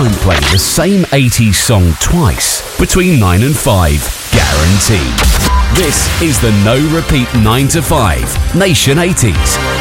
won't play the same 80s song twice between 9 and 5. Guaranteed. This is the No Repeat 9 to 5 Nation 80s.